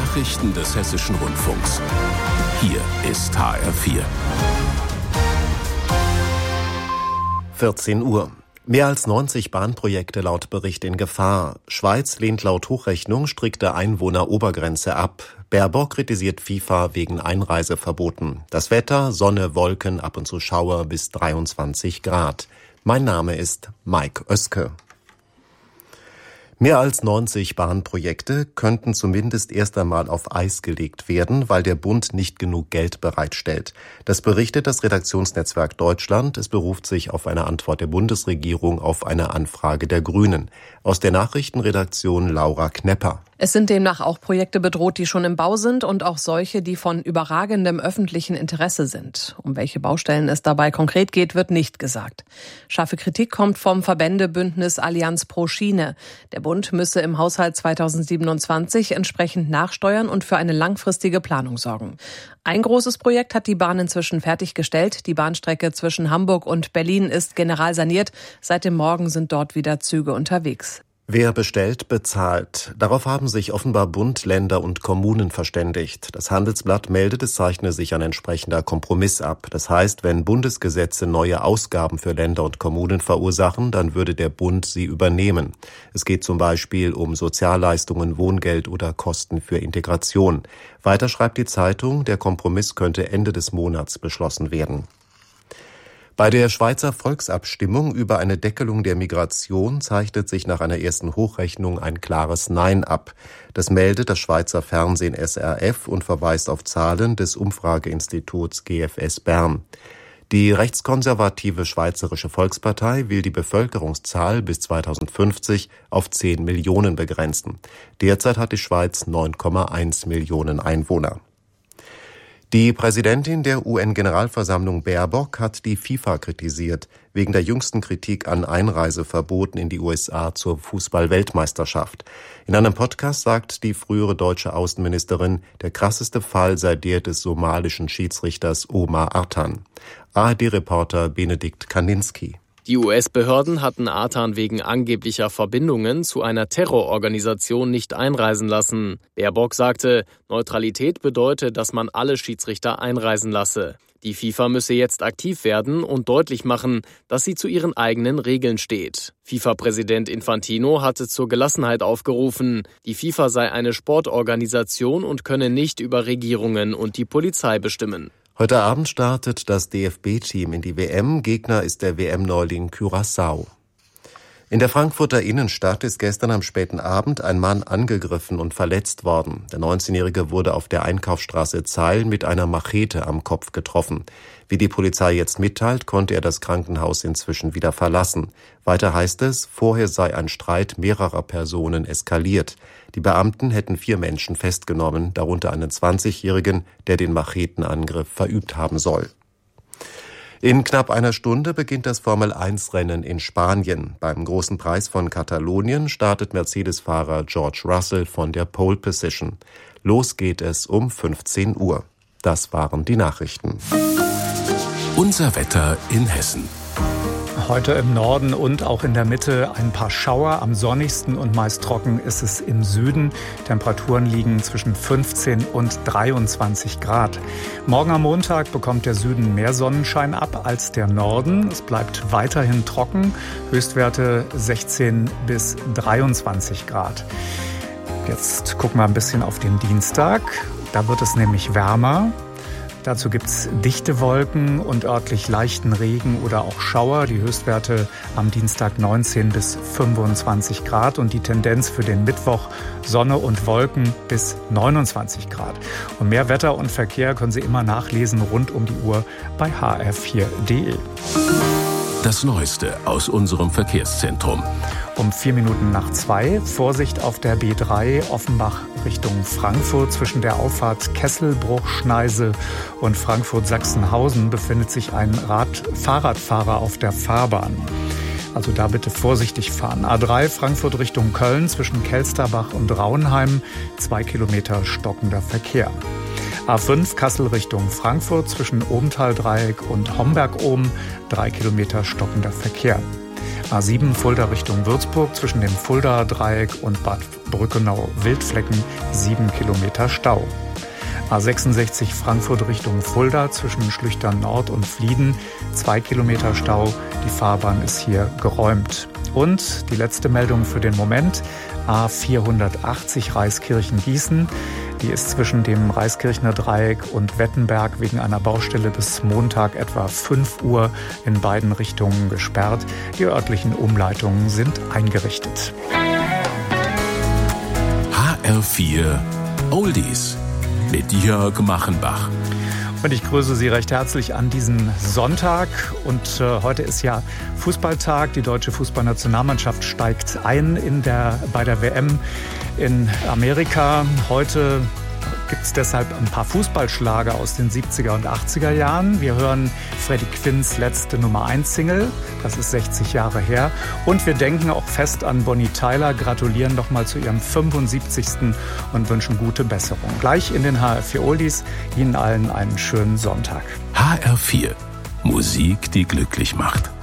Nachrichten des Hessischen Rundfunks. Hier ist HR4. 14 Uhr. Mehr als 90 Bahnprojekte laut Bericht in Gefahr. Schweiz lehnt laut Hochrechnung strikte Einwohnerobergrenze ab. Baerbock kritisiert FIFA wegen Einreiseverboten. Das Wetter, Sonne, Wolken, ab und zu Schauer bis 23 Grad. Mein Name ist Mike Oeske. Mehr als 90 Bahnprojekte könnten zumindest erst einmal auf Eis gelegt werden, weil der Bund nicht genug Geld bereitstellt. Das berichtet das Redaktionsnetzwerk Deutschland. Es beruft sich auf eine Antwort der Bundesregierung auf eine Anfrage der Grünen. Aus der Nachrichtenredaktion Laura Knepper. Es sind demnach auch Projekte bedroht, die schon im Bau sind und auch solche, die von überragendem öffentlichen Interesse sind. Um welche Baustellen es dabei konkret geht, wird nicht gesagt. Scharfe Kritik kommt vom Verbändebündnis Allianz pro Schiene. Der Bund müsse im Haushalt 2027 entsprechend nachsteuern und für eine langfristige Planung sorgen. Ein großes Projekt hat die Bahn inzwischen fertiggestellt. Die Bahnstrecke zwischen Hamburg und Berlin ist generalsaniert. Seit dem Morgen sind dort wieder Züge unterwegs. Wer bestellt, bezahlt. Darauf haben sich offenbar Bund, Länder und Kommunen verständigt. Das Handelsblatt meldet, es zeichne sich ein entsprechender Kompromiss ab. Das heißt, wenn Bundesgesetze neue Ausgaben für Länder und Kommunen verursachen, dann würde der Bund sie übernehmen. Es geht zum Beispiel um Sozialleistungen, Wohngeld oder Kosten für Integration. Weiter schreibt die Zeitung, der Kompromiss könnte Ende des Monats beschlossen werden. Bei der Schweizer Volksabstimmung über eine Deckelung der Migration zeichnet sich nach einer ersten Hochrechnung ein klares Nein ab. Das meldet das Schweizer Fernsehen SRF und verweist auf Zahlen des Umfrageinstituts GFS Bern. Die rechtskonservative Schweizerische Volkspartei will die Bevölkerungszahl bis 2050 auf 10 Millionen begrenzen. Derzeit hat die Schweiz 9,1 Millionen Einwohner. Die Präsidentin der UN-Generalversammlung Baerbock hat die FIFA kritisiert, wegen der jüngsten Kritik an Einreiseverboten in die USA zur Fußball-Weltmeisterschaft. In einem Podcast sagt die frühere deutsche Außenministerin, der krasseste Fall sei der des somalischen Schiedsrichters Omar Artan. ARD-Reporter Benedikt Kaninski. Die US-Behörden hatten Artan wegen angeblicher Verbindungen zu einer Terrororganisation nicht einreisen lassen. Baerbock sagte, Neutralität bedeutet, dass man alle Schiedsrichter einreisen lasse. Die FIFA müsse jetzt aktiv werden und deutlich machen, dass sie zu ihren eigenen Regeln steht. FIFA-Präsident Infantino hatte zur Gelassenheit aufgerufen. Die FIFA sei eine Sportorganisation und könne nicht über Regierungen und die Polizei bestimmen. Heute Abend startet das DFB-Team in die WM. Gegner ist der WM-Neuling Curaçao. In der Frankfurter Innenstadt ist gestern am späten Abend ein Mann angegriffen und verletzt worden. Der 19-Jährige wurde auf der Einkaufsstraße Zeil mit einer Machete am Kopf getroffen. Wie die Polizei jetzt mitteilt, konnte er das Krankenhaus inzwischen wieder verlassen. Weiter heißt es, vorher sei ein Streit mehrerer Personen eskaliert. Die Beamten hätten 4 Menschen festgenommen, darunter einen 20-Jährigen, der den Machetenangriff verübt haben soll. In knapp einer Stunde beginnt das Formel-1-Rennen in Spanien. Beim Großen Preis von Katalonien startet Mercedes-Fahrer George Russell von der Pole Position. Los geht es um 15 Uhr. Das waren die Nachrichten. Unser Wetter in Hessen. Heute im Norden und auch in der Mitte ein paar Schauer. Am sonnigsten und meist trocken ist es im Süden. Temperaturen liegen zwischen 15 und 23 Grad. Morgen am Montag bekommt der Süden mehr Sonnenschein ab als der Norden. Es bleibt weiterhin trocken. Höchstwerte 16 bis 23 Grad. Jetzt gucken wir ein bisschen auf den Dienstag. Da wird es nämlich wärmer. Dazu gibt es dichte Wolken und örtlich leichten Regen oder auch Schauer. Die Höchstwerte am Dienstag 19 bis 25 Grad und die Tendenz für den Mittwoch Sonne und Wolken bis 29 Grad. Und mehr Wetter und Verkehr können Sie immer nachlesen rund um die Uhr bei hr4.de. Das Neueste aus unserem Verkehrszentrum. Um 2:04. Vorsicht auf der B3 Offenbach Richtung Frankfurt. Zwischen der Auffahrt Kesselbruchschneise und Frankfurt-Sachsenhausen befindet sich ein Fahrradfahrer auf der Fahrbahn. Also da bitte vorsichtig fahren. A3 Frankfurt Richtung Köln zwischen Kelsterbach und Rauenheim 2 Kilometer stockender Verkehr. A5 Kassel Richtung Frankfurt zwischen Obentaldreieck und Homberg-Ohm 3 Kilometer stockender Verkehr. A7 Fulda Richtung Würzburg zwischen dem Fulda-Dreieck und Bad Brückenau-Wildflecken 7 Kilometer Stau. A66 Frankfurt Richtung Fulda zwischen Schlüchtern Nord und Flieden 2 Kilometer Stau. Die Fahrbahn ist hier geräumt. Und die letzte Meldung für den Moment, A480 Reiskirchen-Gießen. Die ist zwischen dem Reiskirchner Dreieck und Wettenberg wegen einer Baustelle bis Montag etwa 5 Uhr in beiden Richtungen gesperrt. Die örtlichen Umleitungen sind eingerichtet. HR4 Oldies mit Jörg Machenbach. Und ich grüße Sie recht herzlich an diesem Sonntag. Und heute ist ja Fußballtag. Die deutsche Fußballnationalmannschaft steigt ein bei der WM in Amerika. Heute gibt es deshalb ein paar Fußballschlager aus den 70er und 80er Jahren. Wir hören Freddie Quinns letzte Nummer-1-Single. Das ist 60 Jahre her. Und wir denken auch fest an Bonnie Tyler, gratulieren nochmal zu ihrem 75. und wünschen gute Besserung. Gleich in den HR4 Oldies. Ihnen allen einen schönen Sonntag. HR4. Musik, die glücklich macht.